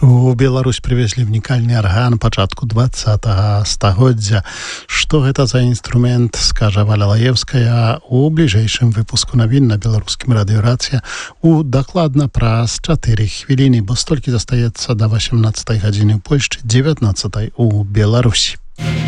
У Беларусь прывезлі ўнікальны арган пачатку 20 стагоддзя. Што гэта за інструмент, скажа Валя Лаевская у бліжэйшым выпуску навін на беларускім радыёрацыя у дакладна праз 4 хвіліны, бо столькі застаецца да 18 гадзіны ў Польшчы, 19 у Беларусі.